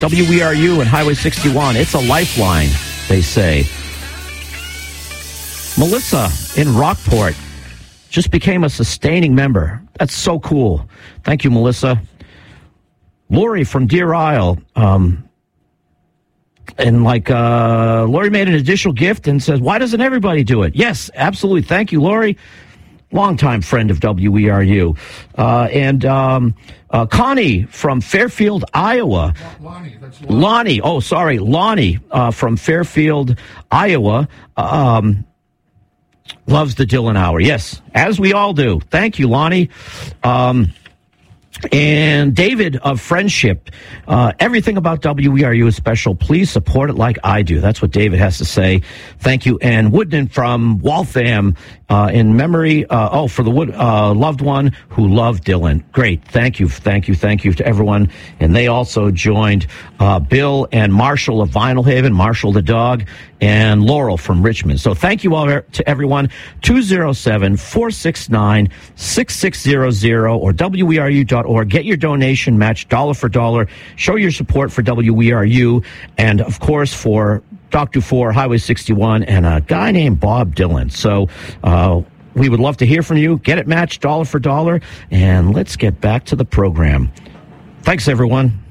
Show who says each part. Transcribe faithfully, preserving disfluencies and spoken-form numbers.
Speaker 1: W E R U and Highway sixty-one. It's a lifeline, they say. Melissa in Rockport just became a sustaining member. That's so cool. Thank you, Melissa. Lori from Deer Isle. Um, and like, uh, Lori made an additional gift and says, why doesn't everybody do it? Yes, absolutely. Thank you, Lori. Longtime friend of W E R U. Uh, and um, uh, Connie from Fairfield, Iowa.
Speaker 2: Lonnie, that's Lonnie.
Speaker 1: Lonnie. Oh, sorry. Lonnie uh, from Fairfield, Iowa. Um, loves the Dylan Hour. Yes, as we all do. Thank you, Lonnie. Um, and David of Friendship. Uh, everything about W E R U is special. Please support it like I do. That's what David has to say. Thank you. And Woodman from Waltham, uh, in memory, uh, oh, for the wood, uh, loved one who loved Dylan. Great. Thank you. Thank you. Thank you to everyone. And they also joined, uh, Bill and Marshall of Vinyl Haven, Marshall the dog, and Laurel from Richmond. So thank you all to everyone. two oh seven, four six nine, six six zero zero or W E R U dot org. Get your donation matched dollar for dollar. Show your support for W E R U and, of course, for Doc Dufour, Highway sixty-one, and a guy named Bob Dylan. So uh, we would love to hear from you. Get it matched dollar for dollar, and let's get back to the program. Thanks, everyone.